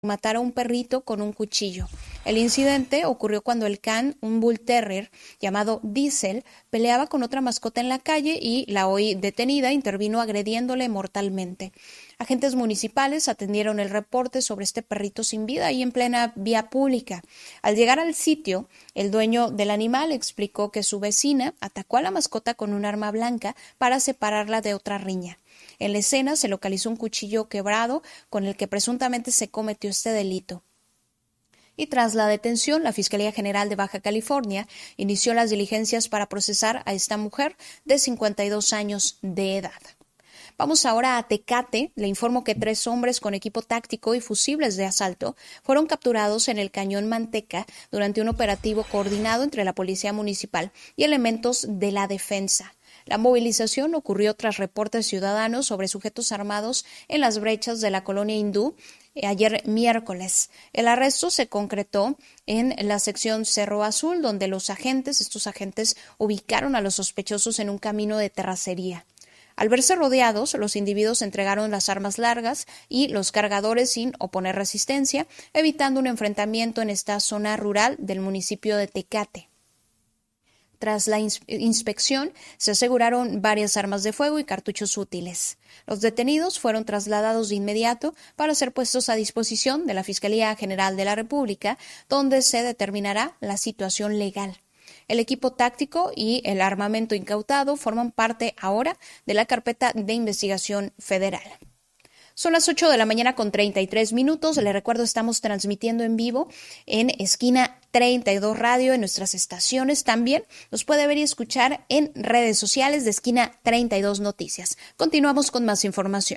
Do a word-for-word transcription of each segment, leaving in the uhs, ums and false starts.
matar a un perrito con un cuchillo. El incidente ocurrió cuando el can, un bull terrier llamado Diesel, peleaba con otra mascota en la calle y la hoy detenida intervino agrediéndole mortalmente. Agentes municipales atendieron el reporte sobre este perrito sin vida ahí en plena vía pública. Al llegar al sitio, el dueño del animal explicó que su vecina atacó a la mascota con un arma blanca para separarla de otra riña. En la escena se localizó un cuchillo quebrado con el que presuntamente se cometió este delito. Y tras la detención, la Fiscalía General de Baja California inició las diligencias para procesar a esta mujer de cincuenta y dos años de edad. Vamos ahora a Tecate. Le informo que tres hombres con equipo táctico y fusibles de asalto fueron capturados en el Cañón Manteca durante un operativo coordinado entre la Policía Municipal y elementos de la defensa. La movilización ocurrió tras reportes ciudadanos sobre sujetos armados en las brechas de la colonia hindú ayer miércoles. El arresto se concretó en la sección Cerro Azul, donde los agentes, estos agentes, ubicaron a los sospechosos en un camino de terracería. Al verse rodeados, los individuos entregaron las armas largas y los cargadores sin oponer resistencia, evitando un enfrentamiento en esta zona rural del municipio de Tecate. Tras la ins- inspección, se aseguraron varias armas de fuego y cartuchos útiles. Los detenidos fueron trasladados de inmediato para ser puestos a disposición de la Fiscalía General de la República, donde se determinará la situación legal. El equipo táctico y el armamento incautado forman parte ahora de la carpeta de investigación federal. Son las ocho de la mañana con treinta y tres minutos. Les recuerdo, estamos transmitiendo en vivo en Esquina treinta y dos Radio en nuestras estaciones. También nos puede ver y escuchar en redes sociales de Esquina treinta y dos Noticias. Continuamos con más información.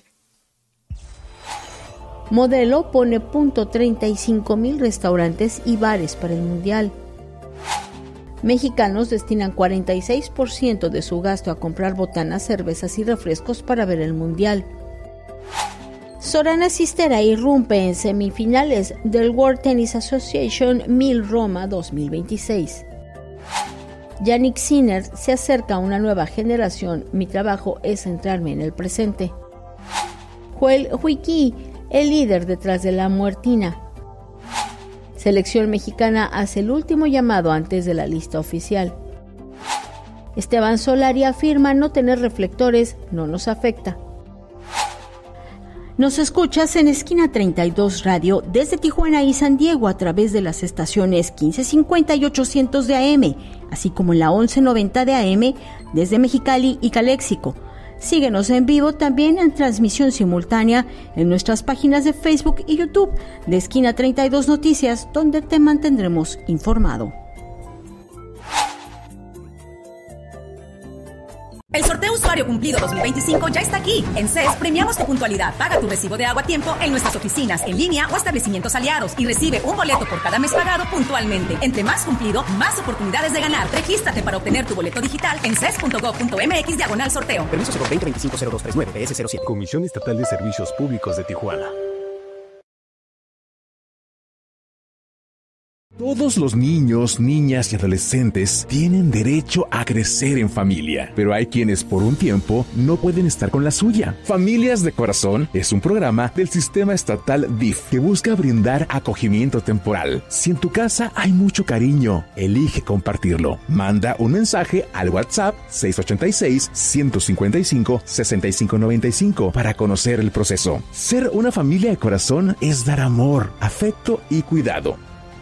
Modelo pone punto treinta y cinco mil restaurantes y bares para el Mundial. Mexicanos destinan cuarenta y seis por ciento de su gasto a comprar botanas, cervezas y refrescos para ver el Mundial. Sorana Cistera irrumpe en semifinales del World Tennis Association Mil Roma dos mil veintiséis. Yannick Sinner se acerca a una nueva generación. Mi trabajo es centrarme en el presente. Joel Huiquí, el líder detrás de la muertina. Selección mexicana hace el último llamado antes de la lista oficial. Esteban Solari afirma no tener reflectores no nos afecta. Nos escuchas en Esquina treinta y dos Radio desde Tijuana y San Diego a través de las estaciones quince cincuenta y ochocientos de A M, así como en la once noventa de A M desde Mexicali y Caléxico. Síguenos en vivo también en transmisión simultánea en nuestras páginas de Facebook y YouTube de Esquina treinta y dos Noticias, donde te mantendremos informado. El sorteo Usuario Cumplido dos mil veinticinco ya está aquí. En C E S premiamos tu puntualidad. Paga tu recibo de agua a tiempo en nuestras oficinas, en línea o establecimientos aliados y recibe un boleto por cada mes pagado puntualmente. Entre más cumplido, más oportunidades de ganar. Regístrate para obtener tu boleto digital en c e s punto gov punto m x diagonal sorteo. Permiso cero veinte veinticinco cero dos treinta y nueve B S cero siete. Comisión Estatal de Servicios Públicos de Tijuana. Todos los niños, niñas y adolescentes tienen derecho a crecer en familia, pero hay quienes por un tiempo no pueden estar con la suya. Familias de Corazón es un programa del sistema estatal D I F que busca brindar acogimiento temporal. Si en tu casa hay mucho cariño, elige compartirlo. Manda un mensaje al WhatsApp seis ocho seis, uno cinco cinco, seis cinco nueve cinco para conocer el proceso. Ser una familia de corazón es dar amor, afecto y cuidado.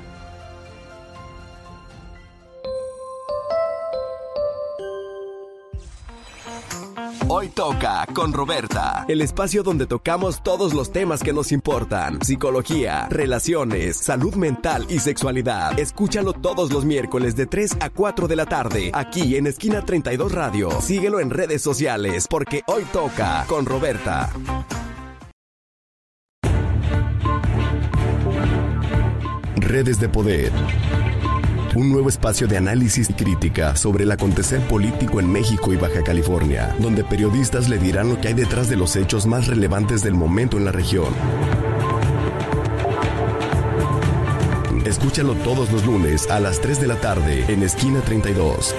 Hoy toca con Roberta, el espacio donde tocamos todos los temas que nos importan: psicología, relaciones, salud mental y sexualidad. Escúchalo todos los miércoles de tres a cuatro de la tarde, aquí en Esquina treinta y dos Radio. Síguelo en redes sociales, porque hoy toca con Roberta. Redes de Poder. Un nuevo espacio de análisis y crítica sobre el acontecer político en México y Baja California, donde periodistas le dirán lo que hay detrás de los hechos más relevantes del momento en la región. Escúchalo todos los lunes a las tres de la tarde en Esquina treinta y dos.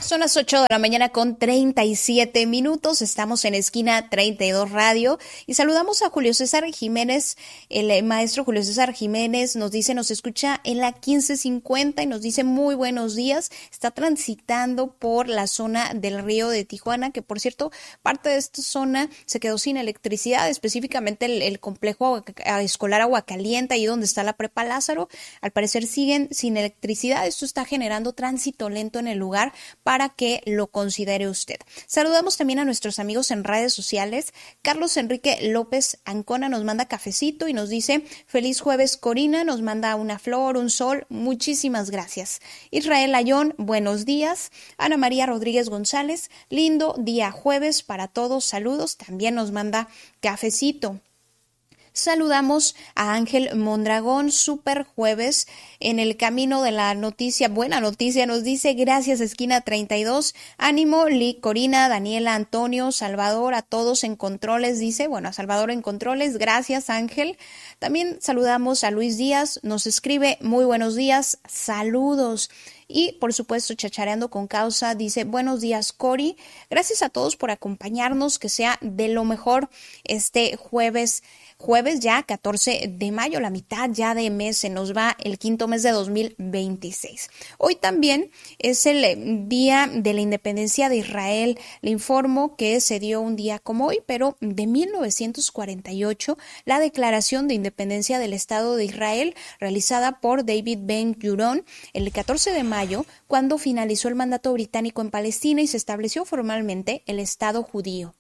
Son las ocho de la mañana con treinta y siete minutos. Estamos en Esquina treinta y dos Radio y saludamos a Julio César Jiménez. El maestro Julio César Jiménez nos dice, nos escucha en la quince cincuenta y nos dice muy buenos días. Está transitando por la zona del río de Tijuana, que por cierto, parte de esta zona se quedó sin electricidad, específicamente el, el complejo escolar Aguacaliente, ahí donde está la Prepa Lázaro. Al parecer siguen sin electricidad. Esto está generando tránsito lento en el lugar para que lo considere usted. Saludamos también a nuestros amigos en redes sociales. Carlos Enrique López Ancona nos manda cafecito y nos dice, feliz jueves Corina, nos manda una flor, un sol, muchísimas gracias. Israel Ayón, buenos días. Ana María Rodríguez González, lindo día jueves para todos, saludos, también nos manda cafecito. Saludamos a Ángel Mondragón, super jueves, en el camino de la noticia, buena noticia, nos dice, gracias Esquina treinta y dos, ánimo, Lee, Corina, Daniela, Antonio, Salvador, a todos en controles, dice, bueno, a Salvador en controles, gracias Ángel. También saludamos a Luis Díaz, nos escribe, muy buenos días, saludos. Y, por supuesto, Chachareando con Causa dice, buenos días, Cori. Gracias a todos por acompañarnos, que sea de lo mejor este jueves, jueves ya catorce de mayo, la mitad ya de mes, se nos va el quinto mes de dos mil veintiséis. Hoy también es el Día de la Independencia de Israel. Le informo que se dio un día como hoy, pero de mil novecientos cuarenta y ocho, la Declaración de Independencia del Estado de Israel, realizada por David Ben-Gurion el catorce de mayo, cuando finalizó el mandato británico en Palestina y se estableció formalmente el Estado judío.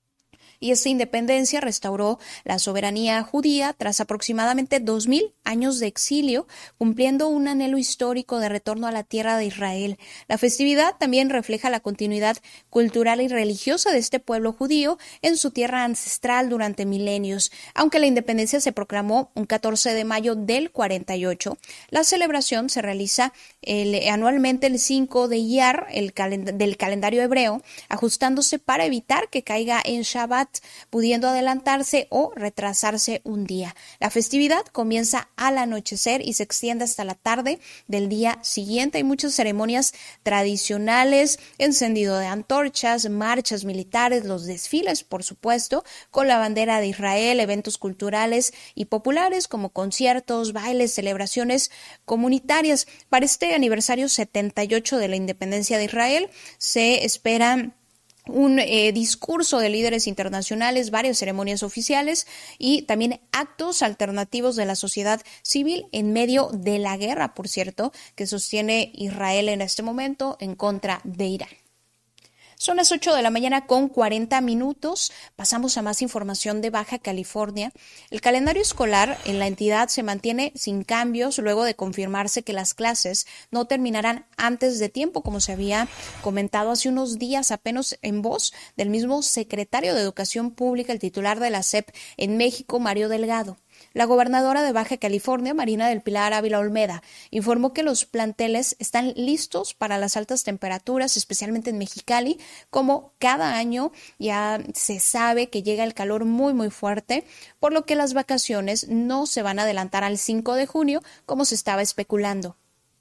Y esta independencia restauró la soberanía judía tras aproximadamente dos mil años de exilio, cumpliendo un anhelo histórico de retorno a la tierra de Israel. La festividad también refleja la continuidad cultural y religiosa de este pueblo judío en su tierra ancestral durante milenios. Aunque la independencia se proclamó un catorce de mayo del cuarenta y ocho, la celebración se realiza el, anualmente el cinco de Iyar el calend- del calendario hebreo, ajustándose para evitar que caiga en Shabbat, pudiendo adelantarse o retrasarse un día. La festividad comienza al anochecer y se extiende hasta la tarde del día siguiente. Hay muchas ceremonias tradicionales, encendido de antorchas, marchas militares, los desfiles, por supuesto, con la bandera de Israel, eventos culturales y populares como conciertos, bailes, celebraciones comunitarias. Para este aniversario setenta y ocho de la independencia de Israel se espera un eh, discurso de líderes internacionales, varias ceremonias oficiales y también actos alternativos de la sociedad civil en medio de la guerra, por cierto, que sostiene Israel en este momento en contra de Irán. Son las ocho de la mañana con cuarenta minutos. Pasamos a más información de Baja California. El calendario escolar en la entidad se mantiene sin cambios luego de confirmarse que las clases no terminarán antes de tiempo, como se había comentado hace unos días apenas en voz del mismo secretario de Educación Pública, el titular de la S E P en México, Mario Delgado. La gobernadora de Baja California, Marina del Pilar Ávila Olmeda, informó que los planteles están listos para las altas temperaturas, especialmente en Mexicali, como cada año ya se sabe que llega el calor muy muy fuerte, por lo que las vacaciones no se van a adelantar al cinco de junio como se estaba especulando.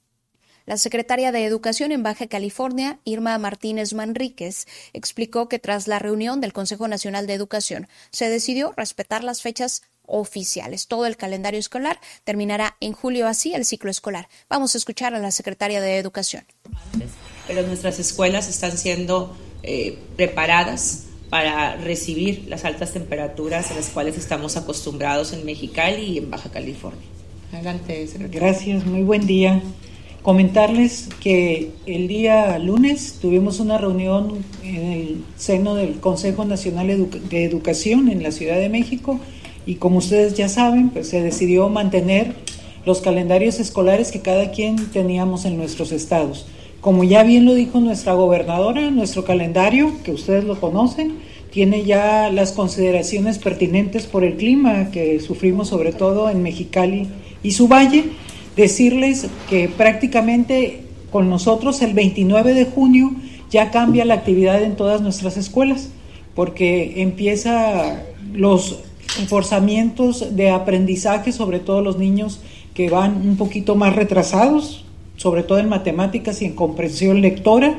La secretaria de Educación en Baja California, Irma Martínez Manríquez, explicó que tras la reunión del Consejo Nacional de Educación se decidió respetar las fechas oficiales. Todo el calendario escolar terminará en julio, así el ciclo escolar. Vamos a escuchar a la secretaria de Educación. Pero nuestras escuelas están siendo eh, preparadas para recibir las altas temperaturas a las cuales estamos acostumbrados en Mexicali y en Baja California. Adelante, secretaria. Gracias, muy buen día. Comentarles que el día lunes tuvimos una reunión en el seno del Consejo Nacional de Educación en la Ciudad de México y como ustedes ya saben, pues se decidió mantener los calendarios escolares que cada quien teníamos en nuestros estados. Como ya bien lo dijo nuestra gobernadora, nuestro calendario, que ustedes lo conocen, tiene ya las consideraciones pertinentes por el clima que sufrimos sobre todo en Mexicali y su valle. Decirles que prácticamente con nosotros el veintinueve de junio ya cambia la actividad en todas nuestras escuelas, porque empieza los reforzamientos de aprendizaje, sobre todo los niños que van un poquito más retrasados, sobre todo en matemáticas y en comprensión lectora,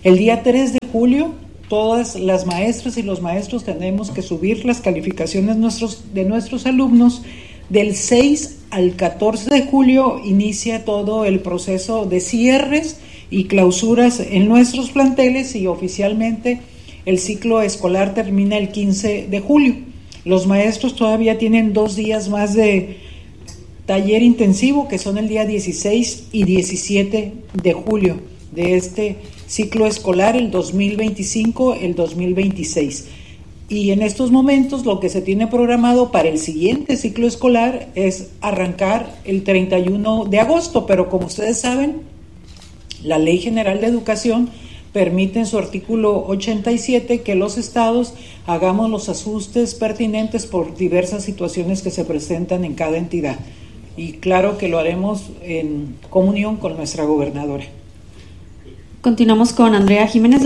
El día tres de julio, todas las maestras y los maestros tenemos que subir las calificaciones nuestros, de nuestros alumnos. Del seis al catorce de julio inicia todo el proceso de cierres y clausuras en nuestros planteles y oficialmente el ciclo escolar termina el quince de julio. Los maestros todavía tienen dos días más de taller intensivo, que son el día dieciséis y diecisiete de julio de este ciclo escolar, el dos mil veinticinco, el dos mil veintiséis. Y en estos momentos lo que se tiene programado para el siguiente ciclo escolar es arrancar el treinta y uno de agosto, pero como ustedes saben, la Ley General de Educación permite en su artículo ochenta y siete que los estados hagamos los ajustes pertinentes por diversas situaciones que se presentan en cada entidad. Y claro que lo haremos en comunión con nuestra gobernadora. Continuamos con Andrea Jiménez.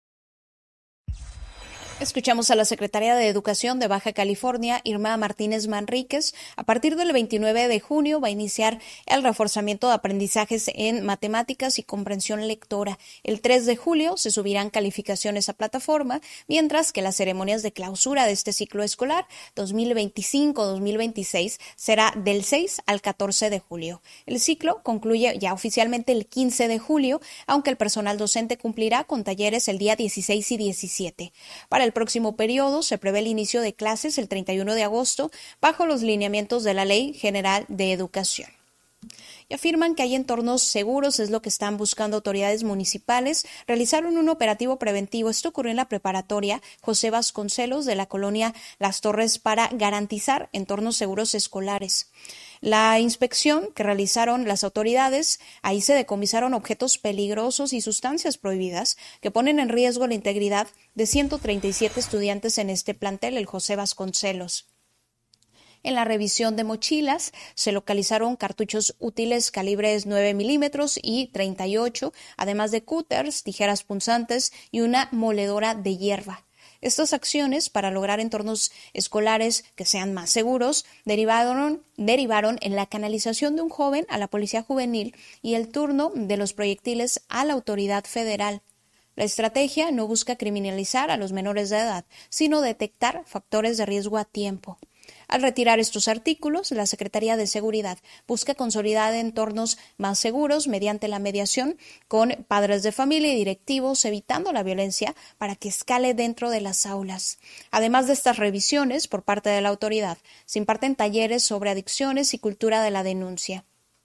Escuchamos a la secretaria de Educación de Baja California, Irma Martínez Manríquez. A partir del veintinueve de junio va a iniciar el reforzamiento de aprendizajes en matemáticas y comprensión lectora. El tres de julio se subirán calificaciones a plataforma, mientras que las ceremonias de clausura de este ciclo escolar dos mil veinticinco dos mil veintiséis será del seis al catorce de julio. El ciclo concluye ya oficialmente el quince de julio, aunque el personal docente cumplirá con talleres el día dieciséis y diecisiete. Para el próximo periodo se prevé el inicio de clases el treinta y uno de agosto bajo los lineamientos de la Ley General de Educación. Y afirman que hay entornos seguros, es lo que están buscando autoridades municipales. Realizaron un operativo preventivo. Esto ocurrió en la preparatoria José Vasconcelos de la colonia Las Torres para garantizar entornos seguros escolares. La inspección que realizaron las autoridades, ahí se decomisaron objetos peligrosos y sustancias prohibidas que ponen en riesgo la integridad de ciento treinta y siete estudiantes en este plantel, el José Vasconcelos. En la revisión de mochilas se localizaron cartuchos útiles calibres nueve milímetros y treinta y ocho, además de cúters, tijeras punzantes y una moledora de hierba. Estas acciones, para lograr entornos escolares que sean más seguros, derivaron, derivaron en la canalización de un joven a la Policía Juvenil y el turno de los proyectiles a la autoridad federal. La estrategia no busca criminalizar a los menores de edad, sino detectar factores de riesgo a tiempo. Al retirar estos artículos, la Secretaría de Seguridad busca consolidar entornos más seguros mediante la mediación con padres de familia y directivos, evitando la violencia para que escale dentro de las aulas. Además de estas revisiones por parte de la autoridad, se imparten talleres sobre adicciones y cultura de la denuncia.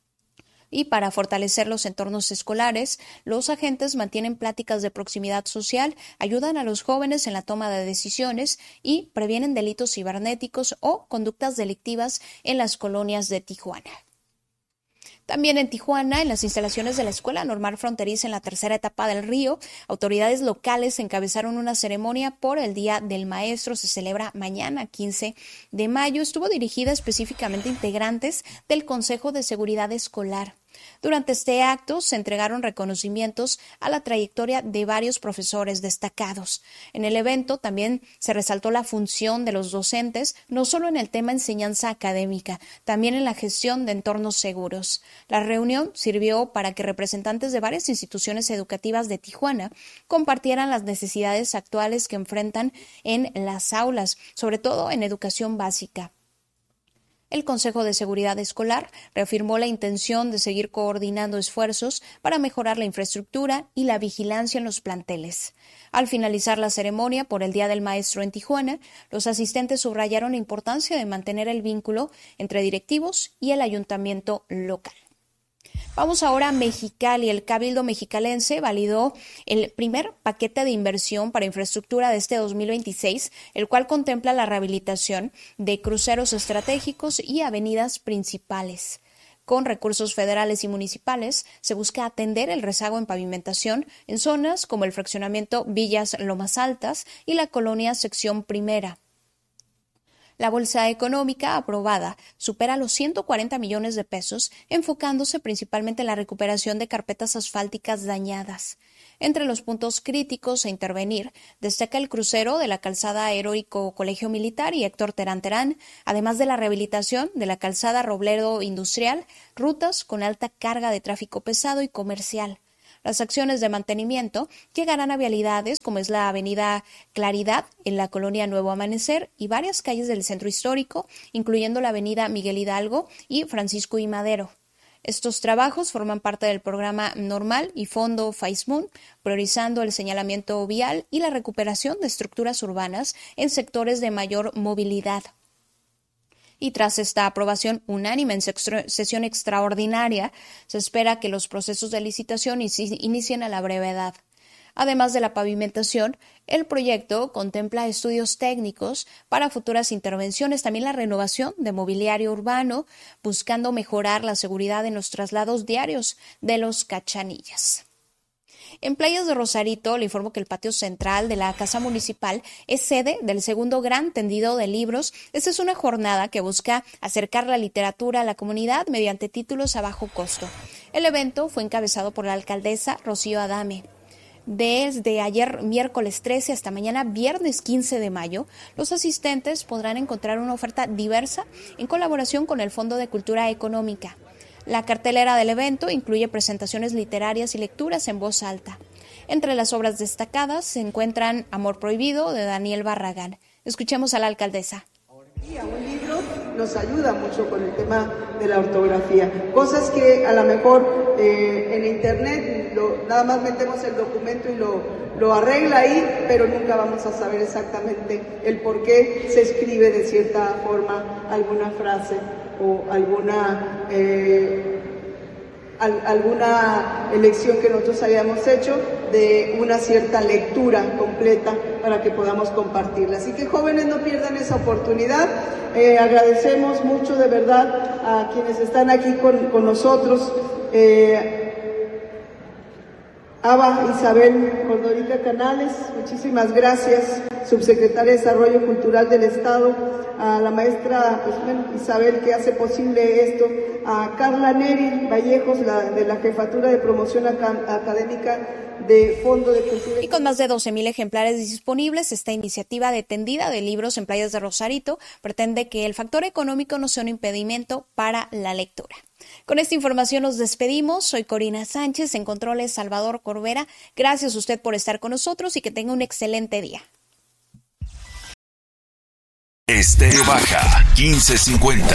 Y para fortalecer los entornos escolares, los agentes mantienen pláticas de proximidad social, ayudan a los jóvenes en la toma de decisiones y previenen delitos cibernéticos o conductas delictivas en las colonias de Tijuana. También en Tijuana, en las instalaciones de la Escuela Normal Fronteriza en la tercera etapa del Río, autoridades locales encabezaron una ceremonia por el Día del Maestro. Se celebra mañana, quince de mayo. Estuvo dirigida específicamente a integrantes del Consejo de Seguridad Escolar. Durante este acto se entregaron reconocimientos a la trayectoria de varios profesores destacados. En el evento también se resaltó la función de los docentes, no solo en el tema enseñanza académica, también en la gestión de entornos seguros. La reunión sirvió para que representantes de varias instituciones educativas de Tijuana compartieran las necesidades actuales que enfrentan en las aulas, sobre todo en educación básica. El Consejo de Seguridad Escolar reafirmó la intención de seguir coordinando esfuerzos para mejorar la infraestructura y la vigilancia en los planteles. Al finalizar la ceremonia por el Día del Maestro en Tijuana, los asistentes subrayaron la importancia de mantener el vínculo entre directivos y el ayuntamiento local. Vamos ahora a Mexicali. El Cabildo mexicalense validó el primer paquete de inversión para infraestructura de este dos mil veintiséis, el cual contempla la rehabilitación de cruceros estratégicos y avenidas principales. Con recursos federales y municipales, se busca atender el rezago en pavimentación en zonas como el fraccionamiento Villas Lomas Altas y la colonia Sección Primera. La bolsa económica aprobada supera los ciento cuarenta millones de pesos, enfocándose principalmente en la recuperación de carpetas asfálticas dañadas. Entre los puntos críticos a intervenir destaca el crucero de la calzada Heroico Colegio Militar y Héctor Terán Terán, además de la rehabilitación de la calzada Robledo Industrial, rutas con alta carga de tráfico pesado y comercial. Las acciones de mantenimiento llegarán a vialidades como es la avenida Claridad en la colonia Nuevo Amanecer y varias calles del centro histórico, incluyendo la avenida Miguel Hidalgo y Francisco I. Madero. Estos trabajos forman parte del programa Normal y Fondo FAISMUN, priorizando el señalamiento vial y la recuperación de estructuras urbanas en sectores de mayor movilidad. Y tras esta aprobación unánime en sesión extraordinaria, se espera que los procesos de licitación inicien a la brevedad. Además de la pavimentación, el proyecto contempla estudios técnicos para futuras intervenciones, también la renovación de mobiliario urbano, buscando mejorar la seguridad en los traslados diarios de los Cachanillas. En Playas de Rosarito, le informo que el patio central de la Casa Municipal es sede del segundo gran tendido de libros. Esta es una jornada que busca acercar la literatura a la comunidad mediante títulos a bajo costo. El evento fue encabezado por la alcaldesa Rocío Adame. Desde ayer miércoles trece hasta mañana viernes quince de mayo, los asistentes podrán encontrar una oferta diversa en colaboración con el Fondo de Cultura Económica. La cartelera del evento incluye presentaciones literarias y lecturas en voz alta. Entre las obras destacadas se encuentran Amor Prohibido, de Daniel Barragán. Escuchemos a la alcaldesa. Un libro nos ayuda mucho con el tema de la ortografía. Cosas que a lo mejor eh, en internet lo, nada más metemos el documento y lo, lo arregla ahí, pero nunca vamos a saber exactamente el por qué se escribe de cierta forma alguna frase o alguna, eh, al, alguna elección que nosotros hayamos hecho de una cierta lectura completa para que podamos compartirla. Así que jóvenes, no pierdan esa oportunidad. Eh, agradecemos mucho de verdad a quienes están aquí con, con nosotros. Eh, Aba Isabel Cordorica Canales, muchísimas gracias, subsecretaria de Desarrollo Cultural del Estado, a la maestra pues, bueno, Isabel que hace posible esto, a Carla Neri Vallejos, la, de la Jefatura de Promoción Acad- Académica de Fondo de Cultura. Y con más de doce mil ejemplares disponibles, esta iniciativa de tendida de libros en Playas de Rosarito pretende que el factor económico no sea un impedimento para la lectura. Con esta información nos despedimos. Soy Corina Sánchez, en controles Salvador Corbera. Gracias a usted por estar con nosotros y que tenga un excelente día. Estéreo Baja quince cincuenta.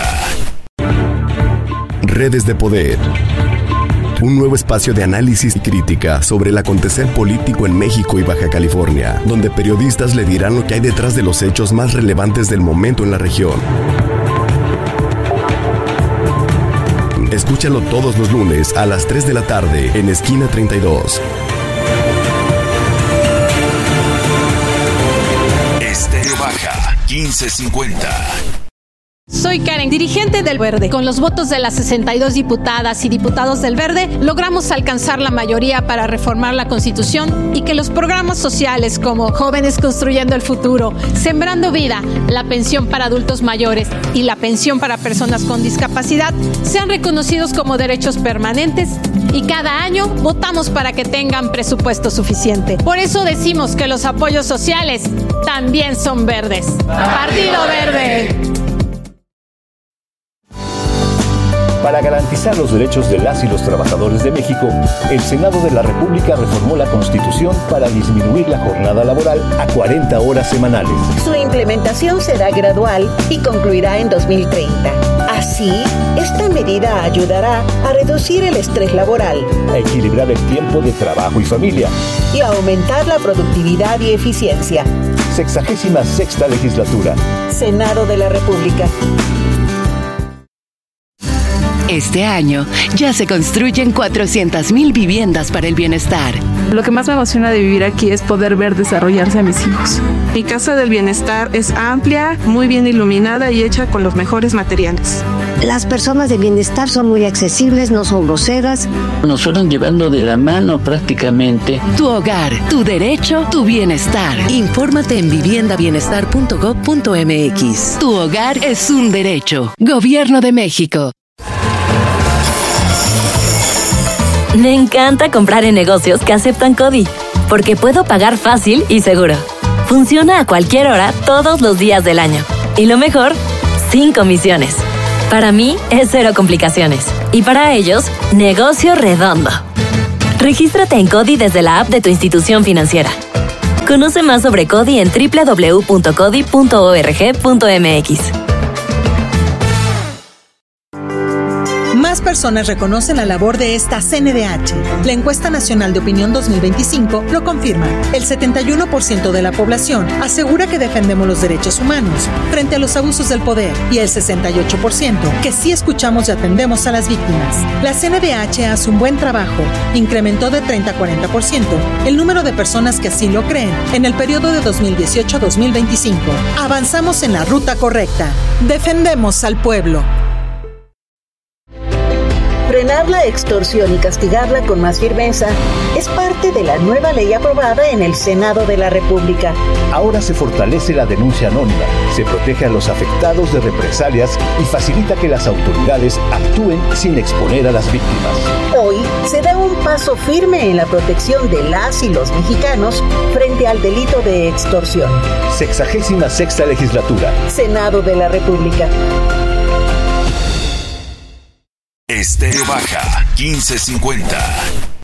Redes de Poder. Un nuevo espacio de análisis y crítica sobre el acontecer político en México y Baja California, donde periodistas le dirán lo que hay detrás de los hechos más relevantes del momento en la región. Escúchalo todos los lunes a las tres de la tarde en Esquina treinta y dos. Estéreo Baja quince cincuenta. Soy Karen, dirigente del Verde. Con los votos de las sesenta y dos diputadas y diputados del Verde, logramos alcanzar la mayoría para reformar la Constitución y que los programas sociales como Jóvenes Construyendo el Futuro, Sembrando Vida, la pensión para adultos mayores y la pensión para personas con discapacidad sean reconocidos como derechos permanentes y cada año votamos para que tengan presupuesto suficiente. Por eso decimos que los apoyos sociales también son verdes. Partido Verde. Para garantizar los derechos de las y los trabajadores de México, el Senado de la República reformó la Constitución para disminuir la jornada laboral a cuarenta horas semanales. Su implementación será gradual y concluirá en dos mil treinta. Así, esta medida ayudará a reducir el estrés laboral, a equilibrar el tiempo de trabajo y familia y a aumentar la productividad y eficiencia. Sexagésima sexta legislatura. Senado de la República. Este año ya se construyen cuatrocientas mil viviendas para el bienestar. Lo que más me emociona de vivir aquí es poder ver desarrollarse a mis hijos. Mi casa del bienestar es amplia, muy bien iluminada y hecha con los mejores materiales. Las personas de bienestar son muy accesibles, no son groseras. Nos fueron llevando de la mano prácticamente. Tu hogar, tu derecho, tu bienestar. Infórmate en vivienda bienestar punto gob punto eme equis. Tu hogar es un derecho. Gobierno de México. Me encanta comprar en negocios que aceptan CODI, porque puedo pagar fácil y seguro. Funciona a cualquier hora, todos los días del año. Y lo mejor, sin comisiones. Para mí, es cero complicaciones. Y para ellos, negocio redondo. Regístrate en CODI desde la app de tu institución financiera. Conoce más sobre CODI en doble u doble u doble u punto codi punto org punto m x. Más personas reconocen la labor de esta C N D H. La Encuesta Nacional de Opinión dos mil veinticinco lo confirma. El setenta y uno por ciento de la población asegura que defendemos los derechos humanos frente a los abusos del poder y el sesenta y ocho por ciento que sí escuchamos y atendemos a las víctimas. La C N D H hace un buen trabajo. Incrementó de treinta a cuarenta por ciento el número de personas que así lo creen en el periodo de dos mil dieciocho a dos mil veinticinco. Avanzamos en la ruta correcta. Defendemos al pueblo. Frenar la extorsión y castigarla con más firmeza es parte de la nueva ley aprobada en el Senado de la República. Ahora se fortalece la denuncia anónima, se protege a los afectados de represalias y facilita que las autoridades actúen sin exponer a las víctimas. Hoy se da un paso firme en la protección de las y los mexicanos frente al delito de extorsión. Sexagésima sexta legislatura. Senado de la República. Estéreo Baja quince cincuenta.